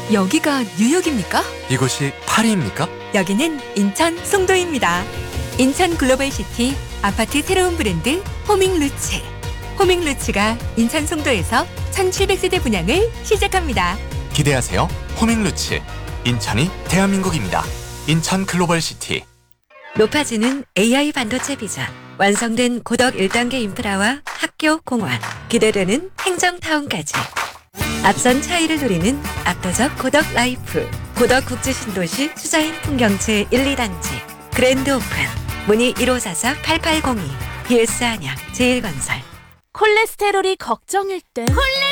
여기가 뉴욕입니까? 이곳이 파리입니까? 여기는 인천 송도입니다. 인천 글로벌시티 아파트 새로운 브랜드 호밍루츠. 호밍루츠가 인천 송도에서 1700세대 분양을 시작합니다. 기대하세요. 호밍루츠. 인천이 대한민국입니다. 인천 글로벌시티. 높아지는 AI 반도체 비전, 완성된 고덕 1단계 인프라와 학교, 공원, 기대되는 행정타운까지. 앞선 차이를 노리는 압도적 고덕 라이프, 고덕 국제신도시 수자인 풍경채 1, 2단지, 그랜드 오픈, 문의 1544-8802, BS 안양, 제일건설. 콜레스테롤이 걱정일 땐